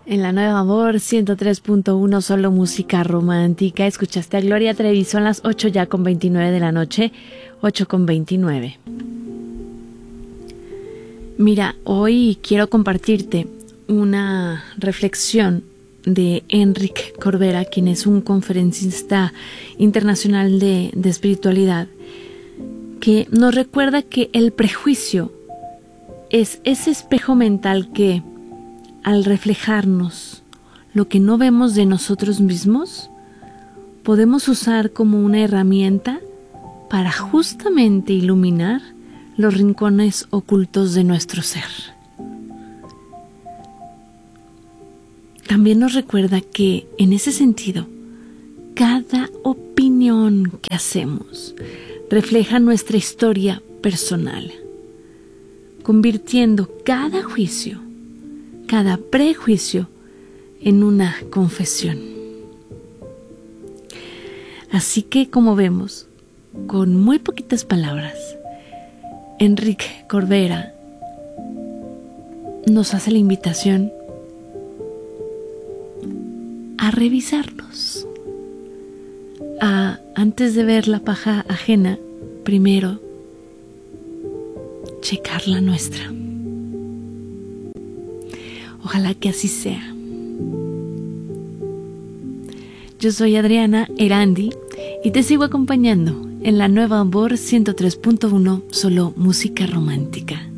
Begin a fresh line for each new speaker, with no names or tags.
En la Nueva Amor 103.1, solo música romántica. Escuchaste a Gloria Trevi, son las 8 ya con 29 de la noche, 8 con 29. Mira, hoy quiero compartirte una reflexión de Enric Corbera, quien es un conferencista internacional de espiritualidad, que nos recuerda que el prejuicio es ese espejo mental que, al reflejarnos lo que no vemos de nosotros mismos, podemos usar como una herramienta para justamente iluminar los rincones ocultos de nuestro ser. También nos recuerda que, en ese sentido, cada opinión que hacemos refleja nuestra historia personal, convirtiendo cada juicio, cada prejuicio en una confesión. Así que, como vemos, con muy poquitas palabras, Enric Corbera nos hace la invitación a revisarnos, antes de ver la paja ajena, primero checar la nuestra. Ojalá que así sea. Yo soy Adriana Erandi y te sigo acompañando en la Nueva Amor 103.1, solo música romántica.